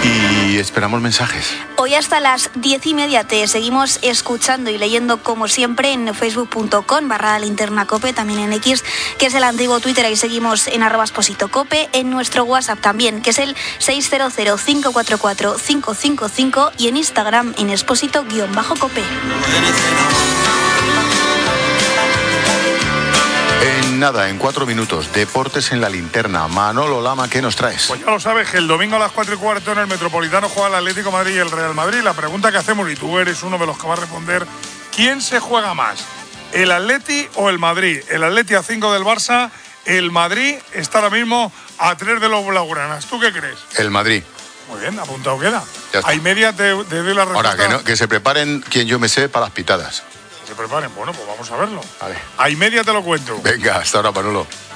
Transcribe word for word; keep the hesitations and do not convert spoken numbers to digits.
Y esperamos mensajes. Hoy hasta las diez y media te seguimos escuchando y leyendo como siempre en facebook punto com barra linterna cope, también en X, que es el antiguo Twitter, ahí seguimos en arroba Expósito Cope, en nuestro WhatsApp también, que es el seis cero cero, cinco cuatro cuatro, cinco cinco cinco, y en Instagram en Expósito-Cope. En nada, en cuatro minutos, deportes en la linterna. Manolo Lama, ¿qué nos traes? Pues ya lo sabes, que el domingo a las cuatro y cuarto en el Metropolitano juega el Atlético de Madrid y el Real Madrid. La pregunta que hacemos, y tú eres uno de los que va a responder, ¿quién se juega más? ¿El Atleti o el Madrid? El Atleti a cinco del Barça, el Madrid está ahora mismo a tres de los blaugranas. ¿Tú qué crees? El Madrid. Muy bien, apuntado queda. Hay media, te, te doy la respuesta. Ahora, que, no, que se preparen quien yo me sé para las pitadas. Que se preparen, bueno, pues vamos a verlo. Vale. Hay media te lo cuento. Venga, hasta ahora, Manolo.